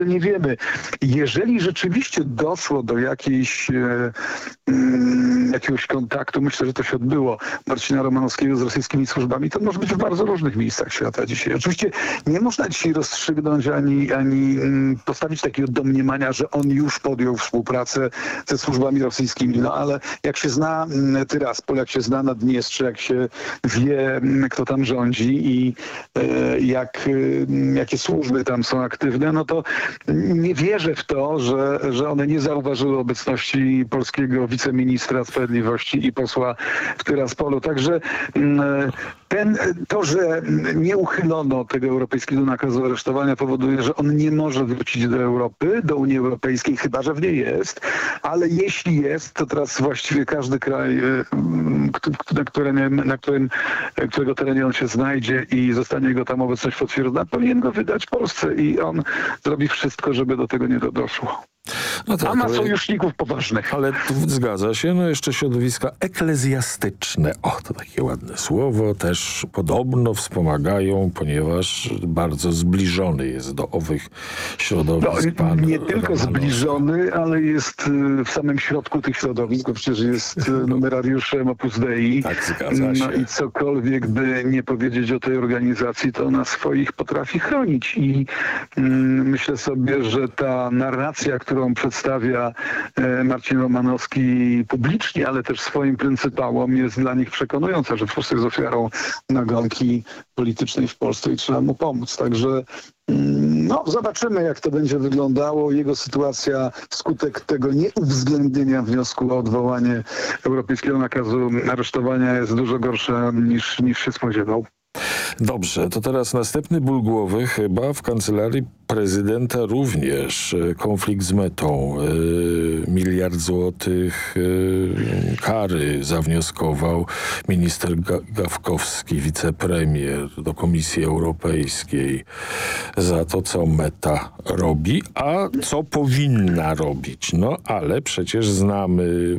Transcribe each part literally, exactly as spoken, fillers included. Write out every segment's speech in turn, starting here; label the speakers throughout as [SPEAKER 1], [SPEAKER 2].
[SPEAKER 1] nie wiemy. Jeżeli rzeczywiście doszło do jakiejś, e, mm, jakiegoś kontaktu, myślę, że to się odbyło, Marcina Romanowskiego z rosyjskimi służbami, to może być w bardzo różnych miejscach świata dzisiaj. Oczywiście nie można dzisiaj rozstrzygnąć ani, ani mm, postawić takiego domniemania, że on już podjął współpracę ze służbami rosyjskimi. No ale jak się zna mm, Tyraspol, jak się zna Naddniestrze, jak się wie, mm, kto tam rządzi i e, jak, y, jakie służby tam są aktywne, no to nie wierzę w to, że, że one nie zauważyły obecności polskiego wiceministra sprawiedliwości i posła w Tyraspolu. Także ten, to, że nie uchylono tego europejskiego nakazu aresztowania, powoduje, że on nie może wrócić do Europy, do Unii Europejskiej, chyba że w niej jest, ale jeśli jest, to teraz właściwie każdy kraj, na, którym, na którym, którego terenie on się znajdzie i zostanie jego tam obecność potwierdzona, powinien go wydać Polsce i on zrobi wszystko, żeby do tego nie doszło.
[SPEAKER 2] No tak,
[SPEAKER 1] A ma
[SPEAKER 2] ale,
[SPEAKER 1] sojuszników poważnych.
[SPEAKER 2] ale tu zgadza się, no jeszcze środowiska eklezjastyczne, o to takie ładne słowo, też podobno wspomagają, ponieważ bardzo zbliżony jest do owych środowisk
[SPEAKER 1] no,
[SPEAKER 2] pan
[SPEAKER 1] nie tylko
[SPEAKER 2] Romanowski.
[SPEAKER 1] zbliżony, ale jest w samym środku tych środowisk, bo przecież jest numerariuszem Opus Dei.
[SPEAKER 2] Tak, zgadza się.
[SPEAKER 1] No i cokolwiek by nie powiedzieć o tej organizacji, to ona swoich potrafi chronić. I mm, myślę sobie, że ta narracja, którą przedstawia e, Marcin Romanowski publicznie, ale też swoim pryncypałom, jest dla nich przekonująca, że po prostu jest ofiarą nagonki politycznej w Polsce i trzeba mu pomóc. Także mm, no, zobaczymy, jak to będzie wyglądało. Jego sytuacja wskutek tego nieuwzględnienia wniosku o odwołanie europejskiego nakazu aresztowania jest dużo gorsza niż, niż się spodziewał.
[SPEAKER 2] Dobrze, to teraz następny ból głowy. Chyba w kancelarii prezydenta również konflikt z Metą. Yy, miliard złotych yy, kary zawnioskował minister Ga- Gawkowski, wicepremier do Komisji Europejskiej za to, co Meta robi, a co powinna robić. No ale przecież znamy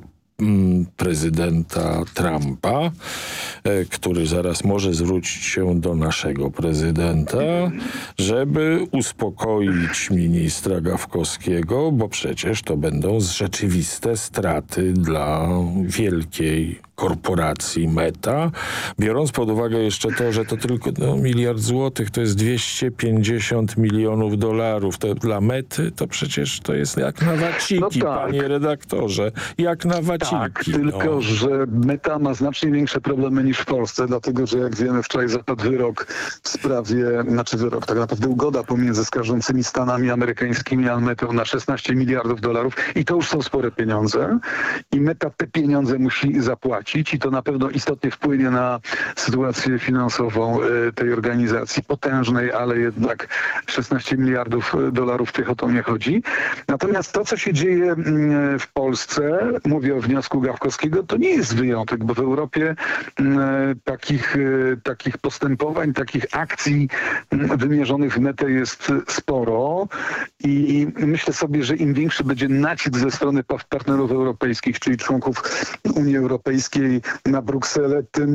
[SPEAKER 2] prezydenta Trumpa, który zaraz może zwrócić się do naszego prezydenta, żeby uspokoić ministra Gawkowskiego, bo przecież to będą rzeczywiste straty dla wielkiej korporacji Meta, biorąc pod uwagę jeszcze to, że to tylko no, miliard złotych, to jest dwieście pięćdziesiąt milionów dolarów. To dla Mety to przecież to jest jak na waciki, no tak, panie redaktorze, jak na waciki.
[SPEAKER 1] Tak, tylko
[SPEAKER 2] no.
[SPEAKER 1] że Meta ma znacznie większe problemy niż w Polsce, dlatego że jak wiemy wczoraj zapadł wyrok w sprawie, znaczy wyrok, tak naprawdę ugoda pomiędzy skarżącymi Stanami amerykańskimi a Metą na szesnaście miliardów dolarów i to już są spore pieniądze i Meta te pieniądze musi zapłacić i to na pewno istotnie wpłynie na sytuację finansową tej organizacji potężnej, ale jednak szesnaście miliardów dolarów tych o to nie chodzi. Natomiast to, co się dzieje w Polsce, mówię o wniosku Gawkowskiego, to nie jest wyjątek, bo w Europie takich, takich postępowań, takich akcji wymierzonych w Metę jest sporo i myślę sobie, że im większy będzie nacisk ze strony partnerów europejskich, czyli członków Unii Europejskiej na Brukselę, tym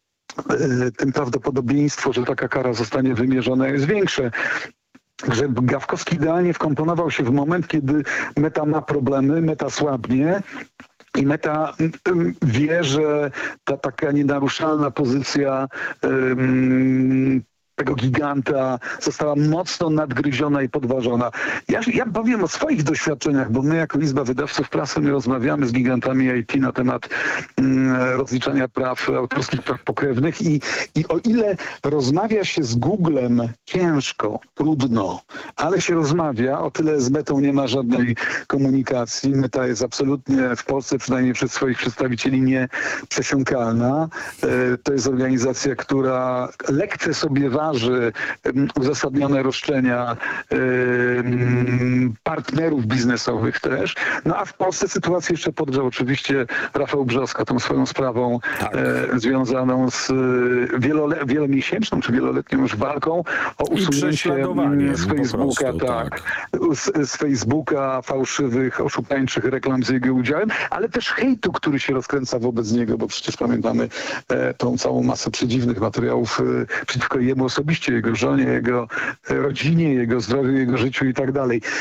[SPEAKER 1] tym prawdopodobieństwo, że taka kara zostanie wymierzona, jest większe. Że Gawkowski idealnie wkomponował się w moment, kiedy Meta ma problemy, Meta słabnie i Meta wie, że ta taka nienaruszalna pozycja um, tego giganta została mocno nadgryziona i podważona. Ja, ja powiem o swoich doświadczeniach, bo my jako Izba Wydawców Prasy my rozmawiamy z gigantami I T na temat mm, rozliczania praw autorskich, praw pokrewnych i, i o ile rozmawia się z Googlem ciężko, trudno, ale się rozmawia, o tyle z Metą nie ma żadnej komunikacji. Meta jest absolutnie w Polsce, przynajmniej przez swoich przedstawicieli, nieprzesiąkalna. To jest organizacja, która lekce sobie waży uzasadnione roszczenia partnerów biznesowych też. No a w Polsce sytuację jeszcze podgrzał oczywiście Rafał Brzoska tą swoją sprawą
[SPEAKER 2] Tak.
[SPEAKER 1] e, związaną z e, wielole, wielomiesięczną czy wieloletnią już walką o usunięcie
[SPEAKER 2] prześladowaniem
[SPEAKER 1] z
[SPEAKER 2] po
[SPEAKER 1] Facebooka,
[SPEAKER 2] prostu,
[SPEAKER 1] tak,
[SPEAKER 2] tak.
[SPEAKER 1] Z, z Facebooka fałszywych, oszukańczych reklam z jego udziałem, ale też hejtu, który się rozkręca wobec niego, bo przecież pamiętamy e, tą całą masę przedziwnych materiałów e, przeciwko jemu osobiście, jego żonie, jego e, rodzinie, jego zdrowiu, jego życiu i tak dalej.